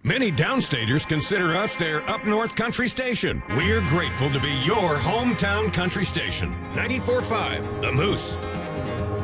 Many downstaters consider us their up north country station. We're grateful to be your hometown country station. 94.5 The Moose.